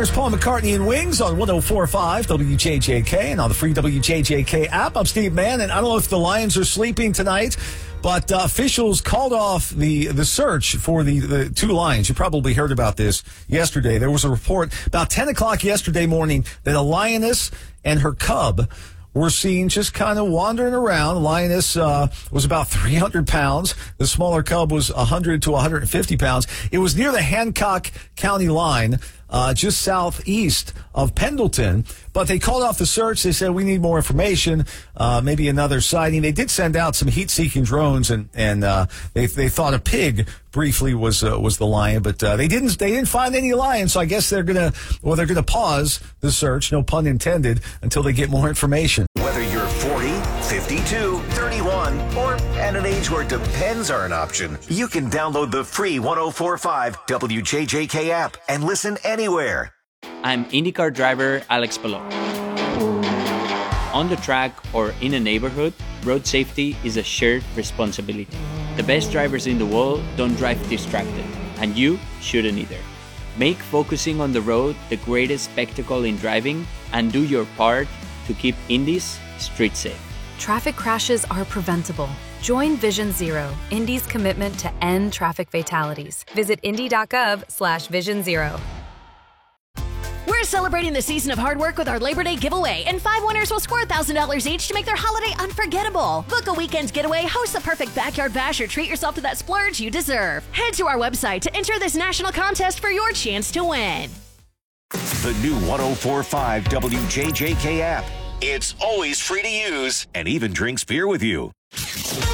There's Paul McCartney and Wings on 104.5 WJJK and on the free WJJK app. I'm Steve Mann, and I don't know if the Lions are sleeping tonight, but officials called off the search for the two lions. You probably heard about this yesterday. There was a report about 10 o'clock yesterday morning that a lioness and her cub were seen just kind of wandering around. The lioness was about 300 pounds. The smaller cub was 100 to 150 pounds. It was near the Hancock County line, just southeast of Pendleton. But they called off the search. They said, we need more information, maybe another sighting. They did send out some heat-seeking drones, and they thought a pig briefly was the lion, but they didn't find any lions. So I guess they're gonna pause the search, no pun intended, until they get more information. Whether you're 40, 52, 31, or at an age where depends are an option, you can download the free 104.5 WJJK app and listen anywhere. I'm IndyCar driver Alex Palou. On the track or in a neighborhood, road safety is a shared responsibility. The best drivers in the world don't drive distracted, and you shouldn't either. Make focusing on the road the greatest spectacle in driving, and do your part to keep Indy's street safe. Traffic crashes are preventable. Join Vision Zero, Indy's commitment to end traffic fatalities. Visit indy.gov/Vision Zero. We're celebrating the season of hard work with our Labor Day giveaway, and 5 winners will score $1,000 each to make their holiday unforgettable. Book a weekend getaway, host the perfect backyard bash, or treat yourself to that splurge you deserve. Head to our website to enter this national contest for your chance to win. The new 104.5 WJJK app. It's always free to use and even drinks beer with you.